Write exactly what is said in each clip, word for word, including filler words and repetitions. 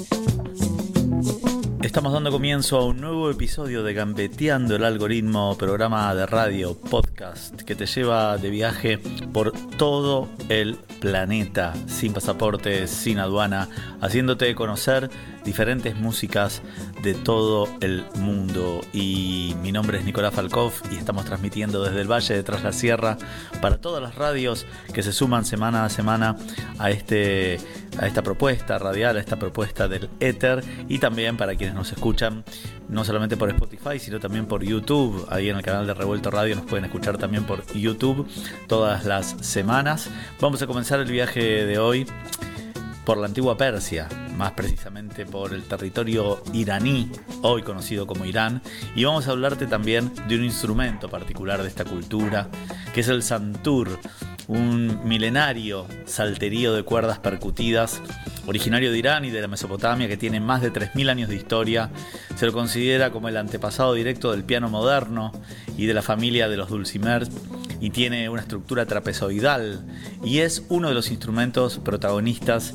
Estamos dando comienzo a un nuevo episodio de Gambeteando el Algoritmo, programa de radio, podcast, que te lleva de viaje por todo el planeta, sin pasaporte, sin aduana, haciéndote conocer diferentes músicas de todo el mundo. Y mi nombre es Nicolás Falkov y estamos transmitiendo desde el Valle de Tras la Sierra para todas las radios que se suman semana a semana a este a esta propuesta radial, a esta propuesta del éter, y también para quienes nos escuchan no solamente por Spotify, sino también por YouTube. Ahí en el canal de Revuelto Radio nos pueden escuchar también por YouTube todas las semanas. Vamos a comenzar el viaje de hoy por la antigua Persia, más precisamente por el territorio iraní, hoy conocido como Irán, y vamos a hablarte también de un instrumento particular de esta cultura, que es el santur, un milenario salterío de cuerdas percutidas, originario de Irán y de la Mesopotamia, que tiene más de tres mil años de historia. Se lo considera como el antepasado directo del piano moderno y de la familia de los dulcimers, y tiene una estructura trapezoidal, y es uno de los instrumentos protagonistas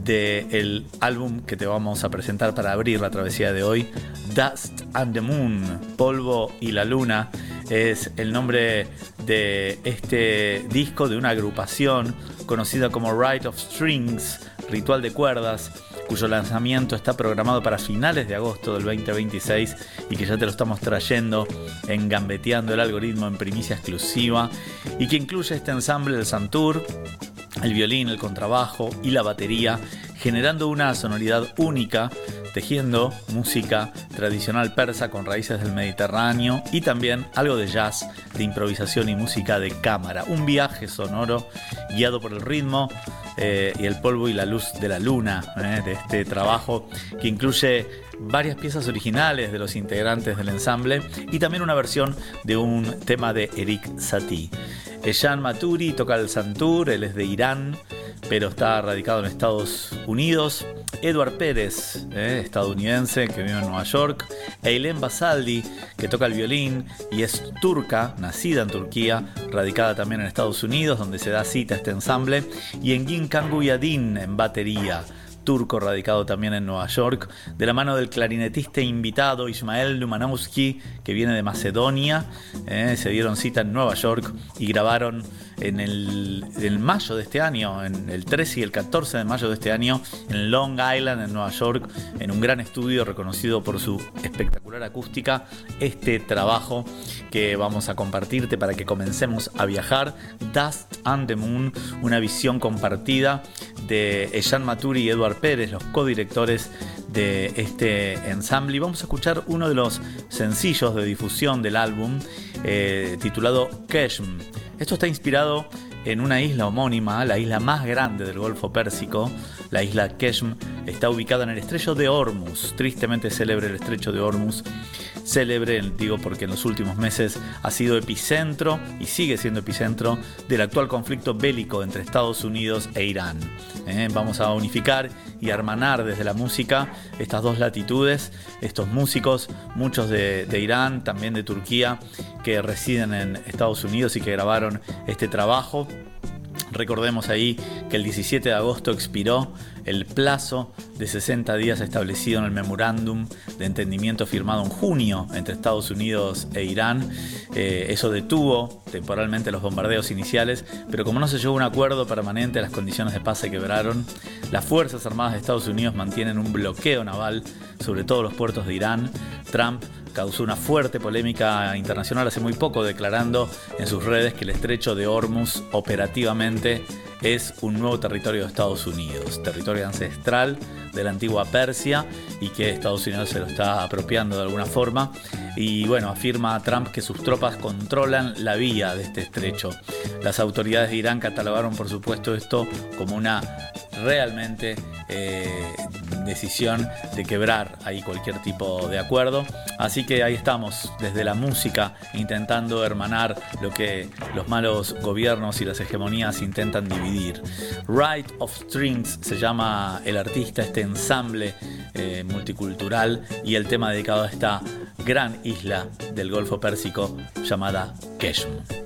del álbum que te vamos a presentar para abrir la travesía de hoy, Dust and the Moon, Polvo y la Luna. Es el nombre de este disco de una agrupación conocida como Rite of Strings, Ritual de Cuerdas, cuyo lanzamiento está programado para finales de agosto del veinte veintiséis y que ya te lo estamos trayendo en Gambeteando el Algoritmo en primicia exclusiva, y que incluye este ensamble del santur, el violín, el contrabajo y la batería, generando una sonoridad única, tejiendo música tradicional persa con raíces del Mediterráneo y también algo de jazz, de improvisación y música de cámara. Un viaje sonoro guiado por el ritmo eh, y el polvo y la luz de la luna eh, de este trabajo, que incluye varias piezas originales de los integrantes del ensamble y también una versión de un tema de Erik Satie. Eshan Maturi toca el santur, él es de Irán, pero está radicado en Estados Unidos. Edward Pérez, eh, estadounidense, que vive en Nueva York. Eylem Basaldi, que toca el violín y es turca, nacida en Turquía, radicada también en Estados Unidos, donde se da cita a este ensamble. Y Engin Kanguyadin en batería, turco, radicado también en Nueva York, de la mano del clarinetista invitado Ismael Numanowski, que viene de Macedonia. Eh, se dieron cita en Nueva York y grabaron en el, en mayo de este año, en el trece y el catorce de mayo de este año, en Long Island, en Nueva York, en un gran estudio reconocido por su espectacular acústica, este trabajo que vamos a compartirte para que comencemos a viajar, Dust and the Moon, una visión compartida de Eshan Maturi y Edward Pérez, los codirectores de este ensamble. Y vamos a escuchar uno de los sencillos de difusión del álbum, eh, titulado Keshm. Esto está inspirado en una isla homónima, la isla más grande del Golfo Pérsico. La isla Keshm está ubicada en el estrecho de Hormuz, tristemente célebre el estrecho de Hormuz. Célebre, digo, porque en los últimos meses ha sido epicentro y sigue siendo epicentro del actual conflicto bélico entre Estados Unidos e Irán. Eh, vamos a unificar y hermanar desde la música estas dos latitudes, estos músicos, muchos de, de Irán, también de Turquía, que residen en Estados Unidos y que grabaron este trabajo. Recordemos ahí que el diecisiete de agosto expiró el plazo de sesenta días establecido en el memorándum de entendimiento firmado en junio entre Estados Unidos e Irán. Eh, eso detuvo temporalmente los bombardeos iniciales, pero como no se llegó a un acuerdo permanente, las condiciones de paz se quebraron. Las Fuerzas Armadas de Estados Unidos mantienen un bloqueo naval sobre todos los puertos de Irán. Trump causó una fuerte polémica internacional hace muy poco, declarando en sus redes que el estrecho de Hormuz operativamente es un nuevo territorio de Estados Unidos, territorio ancestral de la antigua Persia, y que Estados Unidos se lo está apropiando de alguna forma. Y bueno, afirma Trump que sus tropas controlan la vía de este estrecho. Las autoridades de Irán catalogaron, por supuesto, esto como una realmente eh, decisión de quebrar ahí cualquier tipo de acuerdo. Así que ahí estamos, desde la música, intentando hermanar lo que los malos gobiernos y las hegemonías intentan dividir. Rite of Strings se llama el artista, este ensamble eh, multicultural, y el tema dedicado a esta gran isla del Golfo Pérsico llamada Keshm.